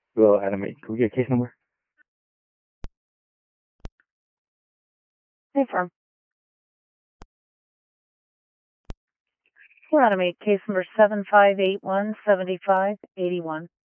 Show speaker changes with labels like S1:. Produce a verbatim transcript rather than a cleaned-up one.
S1: Well, Adam, can we get a case number?
S2: Hey, firm. We're on a case number seven five eight one seven five eight one.